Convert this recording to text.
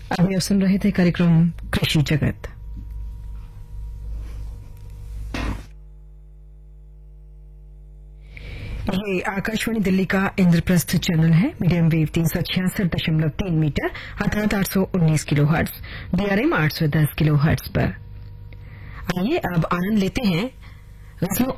अभी आप सुन रहे थे कार्यक्रम कृषि जगत। ये आकाशवाणी दिल्ली का इंद्रप्रस्थ चैनल है। मीडियम वेव 366.3 मीटर अर्थात 819 kilo hertz, DRM 810 kilo hertz पर। आइए अब आनंद लेते हैं गजलों